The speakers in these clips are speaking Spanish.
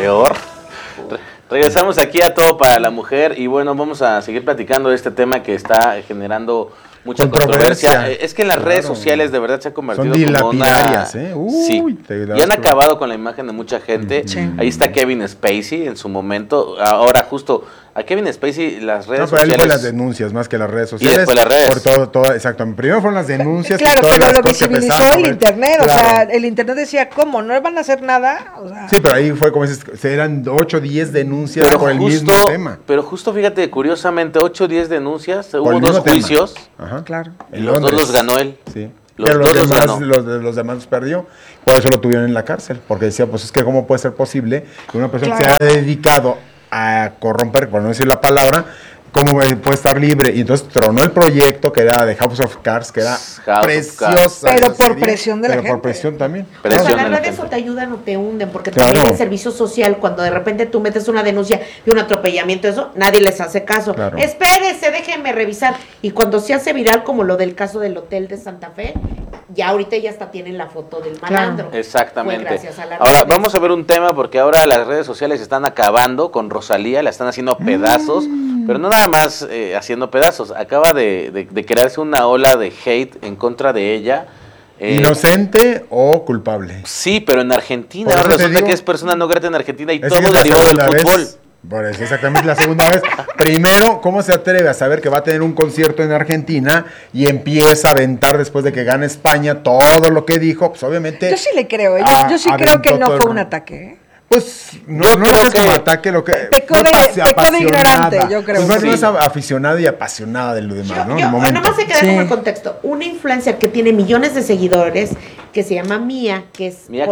peor. Regresamos aquí a Todo para la Mujer y bueno, vamos a seguir platicando de este tema que está generando mucha controversia. Es que en las redes sociales de verdad se ha convertido como una... Sí, y han acabado con la imagen de mucha gente. Ahí está Kevin Spacey en su momento. Ahora justo a Kevin Spacey las redes sociales... No, pero él fue las denuncias más que las redes sociales. Y después las redes. Por todo, exacto. Primero fueron las denuncias. Claro, pero lo visibilizó el internet. Claro. O sea, el internet decía, ¿cómo? ¿No van a hacer nada? O sea, sí, pero ahí fue como dices, eran 8 o 10 denuncias por el mismo tema. Pero justo fíjate, curiosamente, 8 o 10 denuncias, hubo 2 juicios. Ajá. Claro. Y los 2 los ganó él. Sí. Pero los demás los perdió. Por eso lo tuvieron en la cárcel. Porque decía, pues es que cómo puede ser posible que una persona que se haya dedicado a corromper, por no decir la palabra, cómo puede estar libre. Y entonces tronó el proyecto que era de House of Cards, que era preciosa. Pero por presión de la gente. Pero por presión también. Las redes o te ayudan o te hunden, porque también el servicio social, cuando de repente tú metes una denuncia de un atropellamiento, eso, nadie les hace caso. Claro. Espérese, déjenme revisar. Y cuando se hace viral, como lo del caso del hotel de Santa Fe, ya ahorita ya hasta tienen la foto del malandro. Exactamente. Ahora vamos a ver un tema, porque ahora las redes sociales están acabando con Rosalía, la están haciendo pedazos, pero no nada más haciendo pedazos. Acaba de crearse una ola de hate en contra de ella. ¿Inocente o culpable? Sí, pero en Argentina. Ahora resulta que es persona no grata en Argentina y todo derivado del fútbol. Por eso, exactamente la segunda vez. Primero, ¿cómo se atreve a saber que va a tener un concierto en Argentina y empieza a aventar después de que gane España todo lo que dijo? Pues obviamente... Yo sí le creo, yo sí creo que no fue un ataque. Pues no es como ataque, lo que... Pecó de ignorante, yo creo. Pues no es aficionada y apasionada de lo demás, ¿no? Nada más se queda como el contexto. Una influencer que tiene millones de seguidores, que se llama Mía, que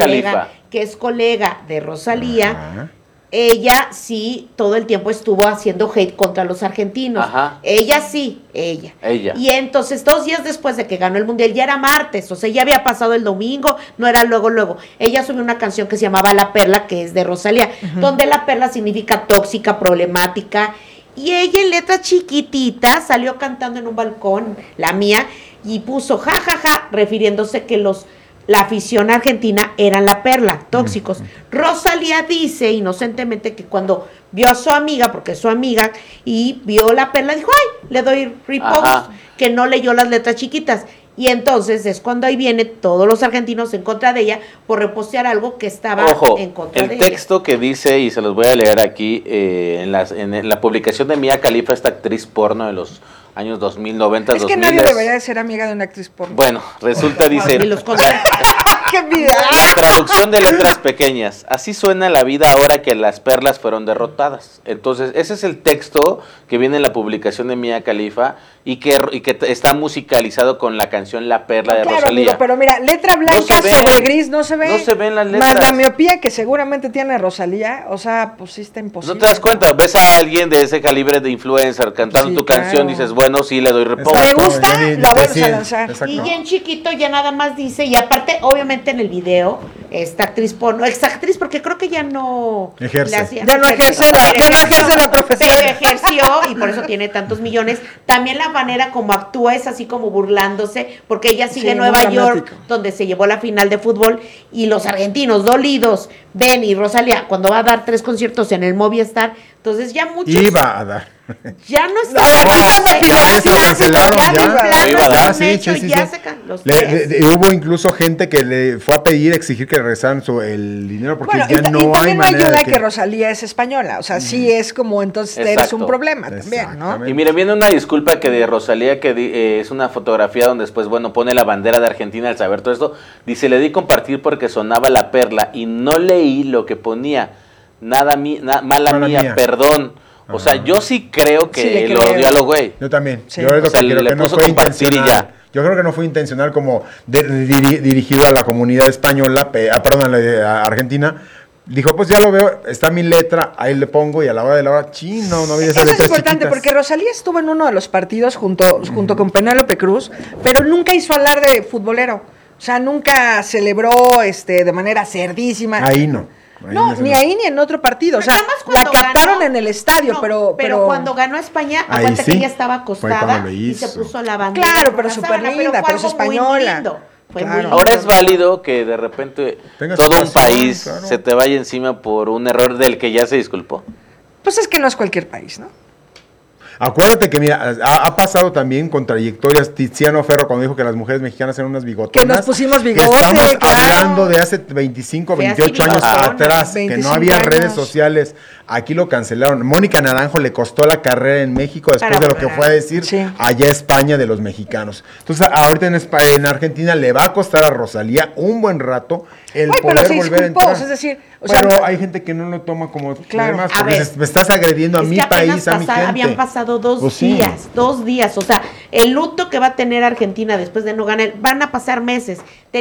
es colega de Rosalía. Ajá. Ella sí, todo el tiempo estuvo haciendo hate contra los argentinos. Ajá. Ella. Y entonces, 2 días después de que ganó el Mundial, ya era martes, o sea, ya había pasado el domingo, no era luego. Ella subió una canción que se llamaba La Perla, que es de Rosalía, donde la perla significa tóxica, problemática, y ella en letra chiquitita salió cantando en un balcón, la Mía, y puso jajaja, refiriéndose que la afición argentina eran la perla, tóxicos. Rosalía dice inocentemente que cuando vio a su amiga, porque es su amiga, y vio la perla, dijo, ay, le doy repost, que no leyó las letras chiquitas. Y entonces es cuando ahí viene todos los argentinos en contra de ella por repostear algo que estaba en contra de ella. El texto que dice, y se los voy a leer aquí, en la publicación de Mia Khalifa, esta actriz porno de los años 2090, 2000. Es que nadie debería de ser amiga de una actriz porno. Bueno, resulta, dice... ¡Qué vida! Traducción de letras pequeñas. Así suena la vida ahora que las perlas fueron derrotadas. Entonces, ese es el texto que viene en la publicación de Mia Khalifa y que está musicalizado con la canción La Perla de Rosalía. Amigo, pero mira, letra blanca sobre gris no se ve. No se ven las letras. Más la miopía que seguramente tiene Rosalía, o sea, pues sí está imposible. ¿No te das cuenta? Ves a alguien de ese calibre de influencer cantando tu canción, dices, bueno, sí, le doy reposo. Me gusta, la vuelves a lanzar. Exacto. Y en chiquito ya nada más dice, y aparte, obviamente en el video, esta actriz porno, exactriz, porque creo que ya no ejerce. Ya no ejerce la profesión. Pero ejerció y por eso tiene tantos millones. También la manera como actúa es así como burlándose, porque ella sigue en Nueva York, donde se llevó la final de fútbol, y los argentinos dolidos ven, y Rosalía, cuando va a dar 3 conciertos en el Movistar, entonces ya muchos... Iba a dar. Ya no está. Hubo incluso gente que le fue a pedir, exigir que regresaran el dinero porque ya no hay manera. Ayuda que Rosalía es española, o sea, sí es como entonces eres un problema también, ¿no? Y mire, viene una disculpa que de Rosalía, que es una fotografía donde después, bueno, pone la bandera de Argentina al saber todo esto. Dice, le di compartir porque sonaba La Perla y no leí lo que ponía. Mala mía, perdón. O sea, yo sí creo que lo odió a los güey. Yo también. Sí. Yo creo que no fue intencional. Yo creo que no fue intencional como dirigido a la comunidad española, a Argentina. Dijo, pues ya lo veo, está mi letra, ahí le pongo, y a la hora de la hora, no había esa letra. Eso es importante, porque Rosalía estuvo en uno de los partidos junto con Penélope Cruz, pero nunca hizo alarde futbolero. O sea, nunca celebró de manera cerdísima. Ahí no. No, ni ahí ni en otro partido. O sea, la captaron en el estadio, pero cuando ganó España, acuérdate que ella estaba acostada y se puso la bandera. Claro, pero súper linda, pero es española. Ahora es válido que de repente todo un país se te vaya encima por un error del que ya se disculpó. Pues es que no es cualquier país, ¿no? Acuérdate que, mira, ha pasado también con trayectorias. Tiziano Ferro, cuando dijo que las mujeres mexicanas eran unas bigotonas. Que nos pusimos bigote. Estamos hablando de hace 25, 28 años atrás, 25 que no había redes sociales. Aquí lo cancelaron. Mónica Naranjo le costó la carrera en México después de lo que fue a decir allá España de los mexicanos. Entonces, ahorita en Argentina le va a costar a Rosalía un buen rato el poder volver a entrar. Es decir, pero hay gente que no lo toma como demás, porque me estás agrediendo a mi país, a mi gente. Habían pasado 2 días, 2 días. O sea, el luto que va a tener Argentina después de no ganar, van a pasar meses.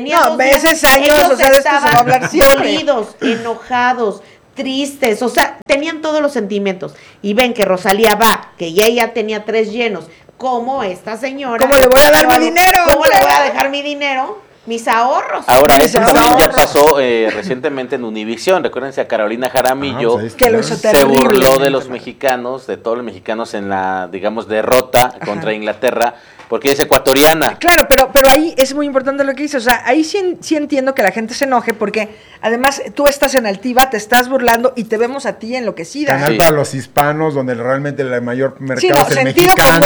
Meses, años, o sea, de esto se va a hablar siempre. Dolidos, enojados, tristes, o sea, tenían todos los sentimientos. Y ven que Rosalía va, que ella tenía 3 llenos. ¿Cómo esta señora? ¿Cómo le voy a dar mi dinero? ¿Cómo le voy a dejar mi dinero? Mis ahorros. Ahora, esto también ya pasó recientemente en Univisión. Recuérdense a Carolina Jaramillo, que se burló de los mexicanos, de todos los mexicanos en la, digamos, derrota contra Inglaterra, porque es ecuatoriana. Claro, pero ahí es muy importante lo que dices. O sea, ahí sí entiendo que la gente se enoje, porque además tú estás en altiva, te estás burlando y te vemos a ti enloquecida. Canal para los hispanos, donde realmente el mayor mercado es el mexicano.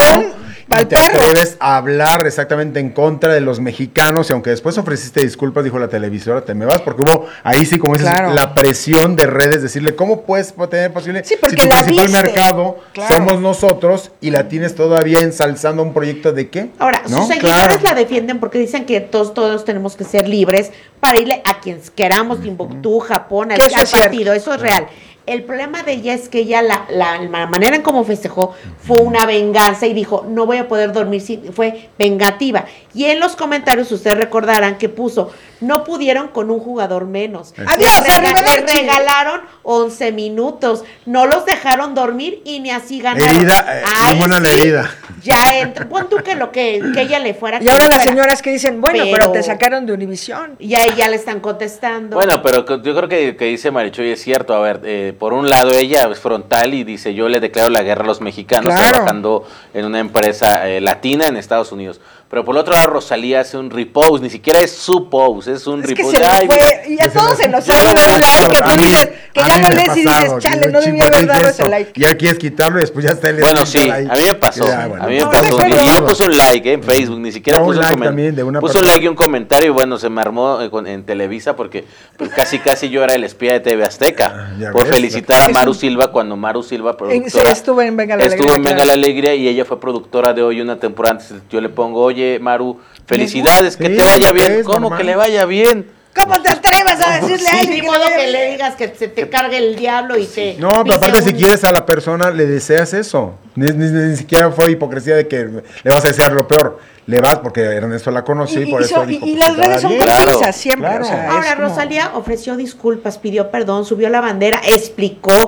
Y te atreves a hablar exactamente en contra de los mexicanos, y aunque después ofreciste disculpas, dijo la televisora, te me vas, porque hubo ahí sí, como dices, la presión de redes, decirle, ¿cómo puedes tener posible si tu principal mercado somos nosotros y la tienes todavía ensalzando un proyecto de qué? Ahora, sus seguidores la defienden porque dicen que todos tenemos que ser libres para irle a quien queramos, Timbuktu, Japón, al partido, eso es real. El problema de ella es que ella, la manera en cómo festejó fue una venganza y dijo, no voy a poder dormir, fue vengativa. Y en los comentarios ustedes recordarán que puso, no pudieron con un jugador menos. ¡Adiós! Le regalaron 11 minutos, no los dejaron dormir y ni así ganaron. Herida, buena la herida. Ya entró, pon tú que ella le fuera. Y ahora las señoras que dicen, bueno, pero te sacaron de Univisión. Ya le están contestando. Bueno, pero yo creo que dice Marichuy es cierto. A ver, por un lado ella es frontal y dice, yo le declaro la guerra a los mexicanos trabajando en una empresa latina en Estados Unidos. Pero por el otro lado Rosalía hace un repost, ni siquiera es su post, es un repost. Y a todos se nos ha dado like, que ya lo lees y dices, chale, no debía haber dado ese like. Y ya quieres quitarlo y después ya está el Bueno, sí, like. A mí me pasó. Y yo puse un like en Facebook, ni siquiera puse un comentario. Puse un like y un comentario y bueno, se me armó en Televisa porque pues, casi yo era el espía de TV Azteca. Por felicitar a Maru Silva cuando Maru Silva, productora, estuvo en Venga la Alegría y ella fue productora de Hoy una temporada antes. Yo le pongo, oye Maru, felicidades, que te vaya bien. ¿Cómo que le vaya bien? ¿Cómo te atreves a decirle a alguien? Ni modo que le digas que se te cargue el diablo y te... No, pero aparte si quieres a la persona, le deseas eso. Ni siquiera fue hipocresía de que le vas a desear lo peor. Le vas porque Ernesto la conoció y por eso dijo, y las redes son cómplices siempre. Claro. O sea, ahora Rosalía ofreció disculpas, pidió perdón, subió la bandera, explicó,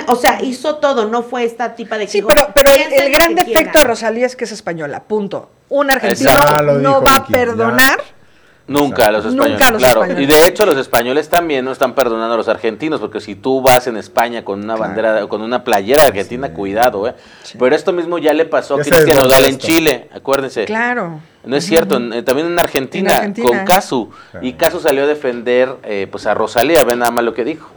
hizo todo, no fue esta tipa de... Sí, pero el gran defecto de Rosalía es que es española, punto. Un argentino no va a perdonar... Nunca a los españoles, Y de hecho los españoles también no están perdonando a los argentinos, porque si tú vas en España con una bandera, con una playera argentina, cuidado, Sí. Pero esto mismo ya le pasó a Cristian Nodal en Chile, acuérdense. Claro. No es cierto, también en Argentina, con Casu. Claro. Y Casu salió a defender pues a Rosalía, ven nada más lo que dijo.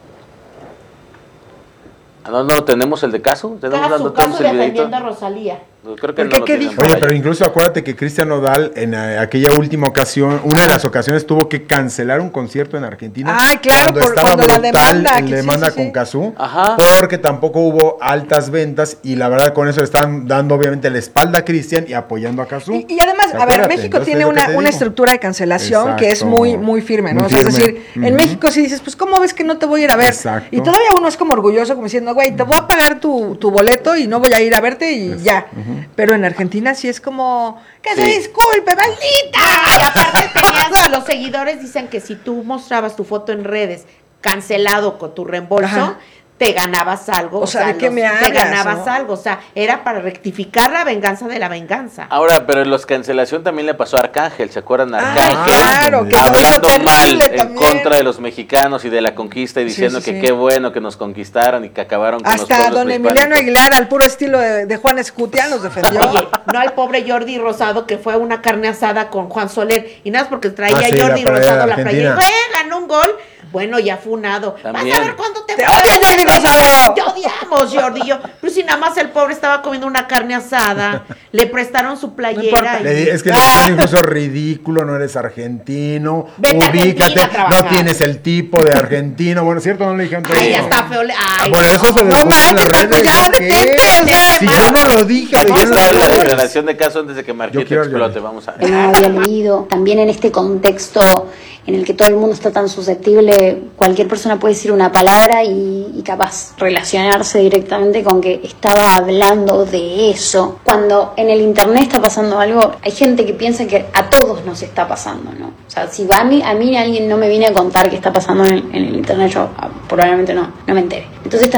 No, tenemos el de Casu. Casu defendiendo a Rosalía. Creo que ¿Qué dijo? Oye, pero incluso acuérdate que Cristian Nodal en aquella última ocasión, una de las ocasiones tuvo que cancelar un concierto en Argentina. Claro, cuando la demanda con Cazzu, porque tampoco hubo altas ventas y la verdad con eso le están dando obviamente la espalda a Cristian y apoyando a Cazzu. Y además, a ver, México tiene una estructura de cancelación que es muy, muy firme, ¿no? Es decir, en México si dices, pues ¿cómo ves que no te voy a ir a ver? Exacto. Y todavía uno es como orgulloso, como diciendo, güey, te voy a pagar tu boleto y no voy a ir a verte y ya. Pero en Argentina sí es como, que se disculpe, maldita. Y aparte tenías, los seguidores dicen que si tú mostrabas tu foto en redes cancelado con tu reembolso, te ganabas algo. O sea, ¿de qué me hablas? Te ganabas algo, o sea, era para rectificar la venganza de la venganza. Ahora, pero en los cancelación también le pasó a Arcángel, ¿se acuerdan? Arcángel, claro, que hablando mal también en contra de los mexicanos y de la conquista y diciendo que qué bueno que nos conquistaron y que acabaron con hasta los don Emiliano Aguilar, al puro estilo de Juan Escutia, nos defendió. Oye, no al pobre Jordi Rosado, que fue a una carne asada con Juan Soler, y nada más porque traía Jordi Rosado la playera, ganó un gol. Bueno, ya funado. También. Vas a ver cuándo te odio, Jordi Rosado. Te odiamos, Jordi. Pero si nada más el pobre estaba comiendo una carne asada, le prestaron su playera. Es que le estás incluso ridículo, no eres argentino, ubícate, no tienes el tipo de argentino. Bueno, ¿cierto? No le dijeron todo. Ay, ya está feo. Ay, por eso se no manches, pues ya detente. Si yo no lo dije. Aquí está la declaración de caso antes de que Marquito explote. Vamos a ver. No había leído. También en este contexto en el que todo el mundo está tan susceptible, cualquier persona puede decir una palabra y capaz relacionarse directamente con que estaba hablando de eso. Cuando en el internet está pasando algo, hay gente que piensa que a todos nos está pasando, ¿no? O sea, si a mí alguien no me viene a contar qué está pasando en el internet, yo probablemente no me entere. Entonces